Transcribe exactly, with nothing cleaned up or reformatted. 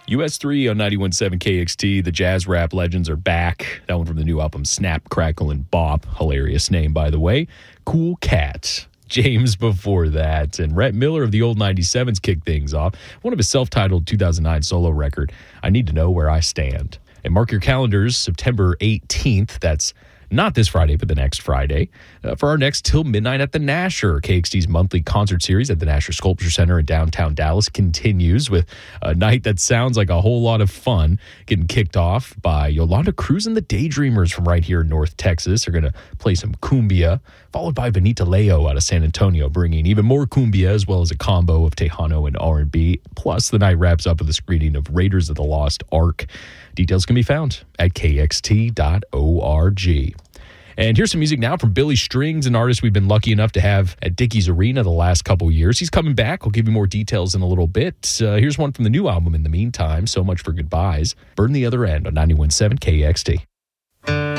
U S three on ninety-one point seven K X T. The jazz rap legends are back. That one from the new album Snap, Crackle, and Bop. Hilarious name, by the way. Cool Cat. James before that. And Rhett Miller of the old ninety-sevens kicked things off. One of his self-titled two thousand nine solo record, I Need to Know Where I Stand. And mark your calendars, September eighteenth. That's not this Friday, but the next Friday, uh, for our next Till Midnight at the Nasher. K X T's monthly concert series at the Nasher Sculpture Center in downtown Dallas continues with a night that sounds like a whole lot of fun, getting kicked off by Yolanda Cruz and the Daydreamers from right here in North Texas. They're going to play some cumbia, followed by Benita Leo out of San Antonio, bringing even more cumbia as well as a combo of Tejano and R and B. Plus, the night wraps up with a screening of Raiders of the Lost Ark. Details can be found at K X T dot org. And here's some music now from Billy Strings, an artist we've been lucky enough to have at Dickies Arena the last couple years. He's coming back. I'll give you more details in a little bit. Uh, here's one from the new album in the meantime, So Much for Goodbyes. Burn the Other End on ninety-one point seven K X T.